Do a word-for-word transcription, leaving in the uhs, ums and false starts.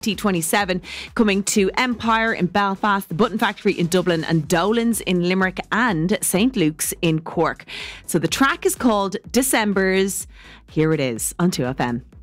T twenty-seven coming to Empire in Belfast, the Button Factory in Dublin, and Dolan's in Limerick, and Saint Luke's in Cork. So the track is called Decembers. Here it is on two F M.